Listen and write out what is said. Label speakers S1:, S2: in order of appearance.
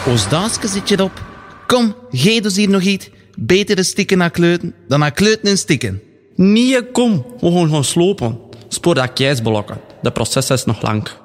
S1: Als daasje zit je erop. Kom, geef dus hier nog iets. Beter de stikken naar kleuten dan naar kleuten in stikken.
S2: Nee, kom. We gaan slopen. Spoor dat keisblokken. De proces is nog lang.